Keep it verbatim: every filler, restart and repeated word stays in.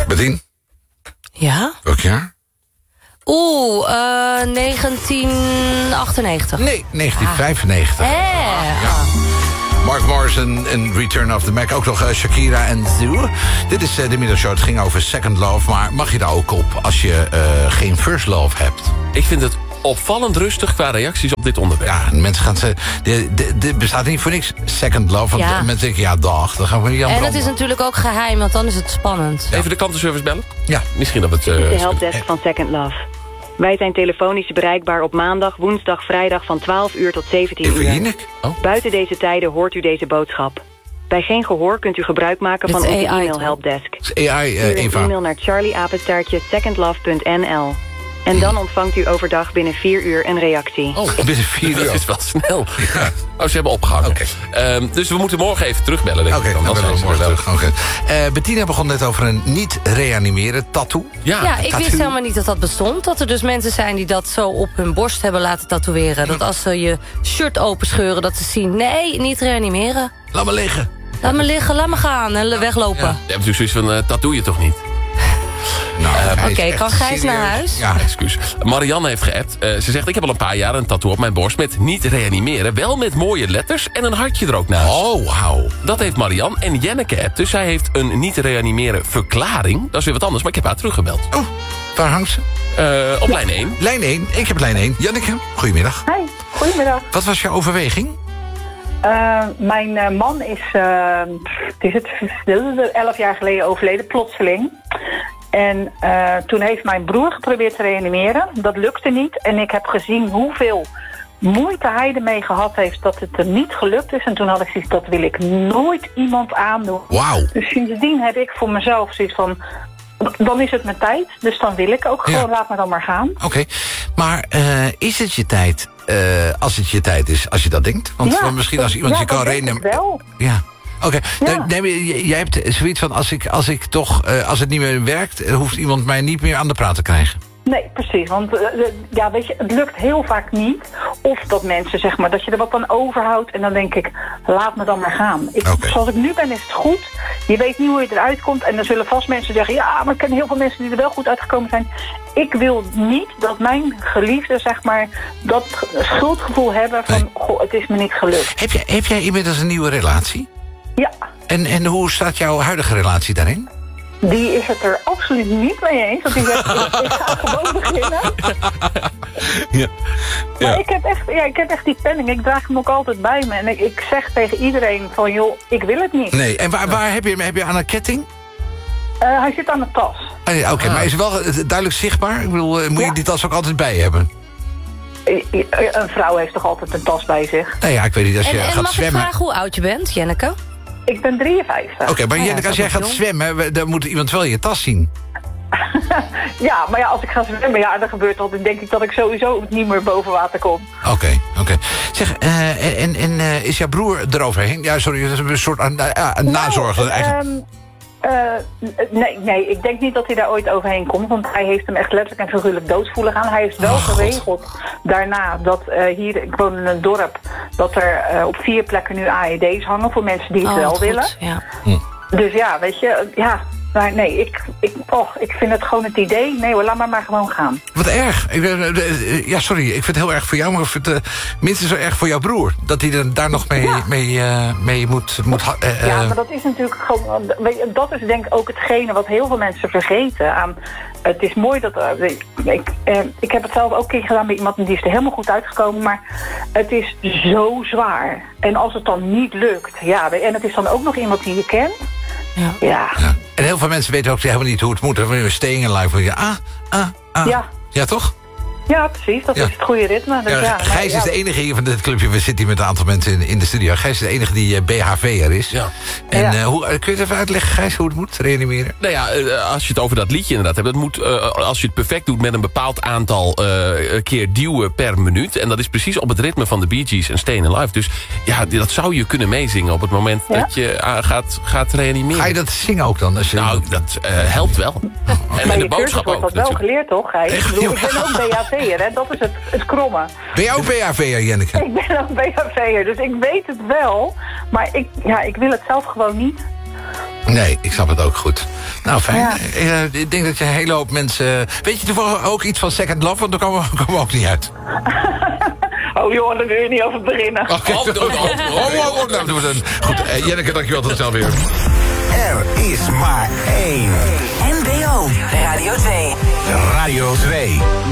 Bettien? Ja? Welk jaar? Oeh, uh, negentien achtennegentig. Nee, negentien vijfennegentig. Ah. Eh. Ja. Mark Morrison en Return of the Mac. Ook nog uh, Shakira en Zoo. Dit is uh, de middagshow. Het ging over Second Love. Maar mag je daar ook op als je uh, geen First Love hebt? Ik vind het opvallend rustig qua reacties op dit onderwerp. Ja, mensen gaan ze. Er bestaat niet voor niks Second Love. Want ja. mensen denken, ja, dag. Dan gaan we niet aan En het is natuurlijk ook geheim, want dan is het spannend. Even de klantenservice bellen? Ja. Misschien dat het... Uh, Dit is de helpdesk van Second Love. Wij zijn telefonisch bereikbaar op maandag, woensdag, vrijdag van twaalf uur tot zeventien uur. Jinek? Oh. Buiten deze tijden hoort u deze boodschap. Bij geen gehoor kunt u gebruik maken van Dit is onze A I, e-mail helpdesk. Dat is A I, uh, Stuur een Eva. e-mail naar charlie apenstaartje secondlove punt n l. En dan ontvangt u overdag binnen vier uur een reactie. Oh, binnen vier uur. dat is wel snel. Ja. Oh, ze hebben opgehangen. Okay. Um, dus we moeten morgen even terugbellen, denk Oké, ik. okay, Dan dan zijn bellen we ze morgen er wel. terug. Okay. Uh, Bettina begon net over een niet reanimeren tattoo. Ja, Ja, ik tattoo. wist helemaal niet dat dat bestond. Dat er dus mensen zijn die dat zo op hun borst hebben laten tatoeëren. Dat als ze je shirt openscheuren, dat ze zien... nee, niet reanimeren. Laat me liggen. Laat me liggen, laat me gaan en weglopen. Je hebt natuurlijk zoiets van, uh, tattoo je toch niet? Nou, hij is Oké, echt kan Gijs naar serieus. huis? Ja, Excuus. Marianne heeft geappt. Uh, ze zegt, ik heb al een paar jaar een tattoo op mijn borst met niet reanimeren. Wel met mooie letters en een hartje er ook naast. Oh, wauw. Dat heeft Marianne. En Jenneke appt, dus zij heeft een niet reanimeren verklaring. Dat is weer wat anders, maar ik heb haar teruggebeld. Oh, waar hangt ze? Uh, op lijn één. Lijn één. Ik heb lijn één. Janneke, goedemiddag. Hi, goedemiddag. Wat was jouw overweging? Uh, mijn uh, man is, uh, het is het elf jaar geleden overleden, plotseling. En uh, toen heeft mijn broer geprobeerd te reanimeren. Dat lukte niet. En ik heb gezien hoeveel moeite hij ermee gehad heeft dat het er niet gelukt is. En toen had ik zoiets, dat wil ik nooit iemand aandoen. Wauw. Dus sindsdien heb ik voor mezelf zoiets van, dan is het mijn tijd. Dus dan wil ik ook gewoon, Ja. laat me dan maar gaan. Oké, okay. maar uh, is het je tijd uh, als het je tijd is, als je dat denkt? Want, Ja, want misschien als iemand ja, je kan dat denk ik reanimeren... wel. Ja. Oké, okay. Ja. nee, nee, jij hebt zoiets van, als ik, als ik toch, uh, als het niet meer werkt, hoeft iemand mij niet meer aan de praat te krijgen. Nee, precies. Want uh, ja, weet je, het lukt heel vaak niet. Of dat mensen, zeg maar, dat je er wat aan overhoudt. En dan denk ik, laat me dan maar gaan. Ik, Okay. Zoals ik nu ben, is het goed. Je weet niet hoe je eruit komt. En dan zullen vast mensen zeggen, ja, maar ik ken heel veel mensen die er wel goed uitgekomen zijn. Ik wil niet dat mijn geliefden, zeg maar, dat schuldgevoel hebben van, Nee. goh, het is me niet gelukt. Heb jij, heb jij inmiddels een nieuwe relatie? Ja, En, en hoe staat jouw huidige relatie daarin? die is het er absoluut niet mee eens. Want die zegt, ik ga gewoon beginnen. Ja. Maar Ja. ik heb, echt, ja, ik heb echt die penning. Ik draag hem ook altijd bij me. En ik, ik zeg tegen iedereen van, joh, ik wil het niet. Nee, en waar, waar heb je hem? Heb je aan een ketting? Uh, hij zit aan de tas. Ah, nee, Oké, okay, Ah. maar is het wel uh, duidelijk zichtbaar? Ik bedoel, uh, moet je Ja. die tas ook altijd bij je hebben? Uh, uh, Een vrouw heeft toch altijd een tas bij zich? Nou ja, ik weet niet, als je En, en gaat mag zwemmen... ik vragen hoe oud je bent, Jenneke? Ik ben drieënvijftig. Oké, okay, maar Ah, ja, Jenneke, als dat jij is gaat jong. zwemmen, dan moet iemand wel je tas zien. Ja, maar ja, als ik ga zwemmen, ja, dan gebeurt altijd, denk ik dat ik sowieso niet meer boven water kom. Oké, okay, oké. Okay. Zeg, uh, en, en uh, is jouw broer eroverheen? Ja, sorry, dat is een soort uh, uh, nazorg. Nou, eigenlijk. um, uh, nee, nee, ik denk niet dat hij daar ooit overheen komt. Want hij heeft hem echt letterlijk en figuurlijk doodvoelen gaan. Hij heeft wel Oh, geregeld daarna dat uh, hier, ik woon in een dorp, dat er uh, op vier plekken nu A E D's hangen voor mensen die het Oh, wel goed, willen. Ja. Dus ja, weet je, ja, maar nee, ik, ik, oh, ik vind het gewoon het idee. Nee hoor, laat maar maar gewoon gaan. Wat erg. Ik, uh, uh, ja, sorry, ik vind het heel erg voor jou, maar ik vind het uh, minstens zo erg voor jouw broer. Dat hij er daar nog mee, Ja. mee, uh, mee moet... moet uh, Ja, maar dat is natuurlijk gewoon, weet je, dat is denk ik ook hetgene wat heel veel mensen vergeten aan. Het is mooi dat, uh, ik, uh, ik heb het zelf ook een keer gedaan bij iemand die is er helemaal goed uitgekomen, maar het is zo zwaar. En als het dan niet lukt, ja, en het is dan ook nog iemand die je kent, Ja. ja. ja. En heel veel mensen weten ook helemaal niet hoe het moet. Dan ben staying in life. Ja, ah, ah, ah. Ja. Ja, toch? Ja, precies, dat Ja. is het goede ritme. Dus Ja, ja, Gijs nee, is ja. de enige hier van dit clubje. We zitten hier met een aantal mensen in, in de studio. Gijs is de enige die uh, B H V'er is. Ja. En Ja. uh, hoe, kun je het even uitleggen, Gijs, hoe het moet reanimeren? Nou ja, uh, als je het over dat liedje inderdaad hebt... Dat moet, uh, als je het perfect doet met een bepaald aantal uh, keer duwen per minuut... en dat is precies op het ritme van de Bee Gees en Stayin' Alive. Dus ja, dat zou je kunnen meezingen op het moment Ja? dat je uh, gaat, gaat reanimeren. Ga je dat zingen ook dan? Als je... Nou, dat uh, helpt wel. En, Bij en de je cursus boodschap wordt ook dat wel natuurlijk. geleerd, toch, Gijs? Ik bedoel, ik ben ook B H V'er, hè? Dat is het, het kromme. Ben jij ook B H V'er, Jenneke? Ik ben ook B H V'er, dus ik weet het wel. Maar ik, ja, ik wil het zelf gewoon niet. Nee, ik snap het ook goed. Nou, fijn. Ja. Uh, ik denk dat je een hele hoop mensen... Weet je toevallig ook iets van Second Love? Want daar komen we, komen we ook niet uit. Oh joh, daar wil je niet over beginnen. Oké. Oh, oh, oh, oh. Oh, oh, oh, nou, doen we dan. Goed, uh, Jenneke, dankjewel tot snel weer. Er is maar één. N B O Radio twee. Radio twee.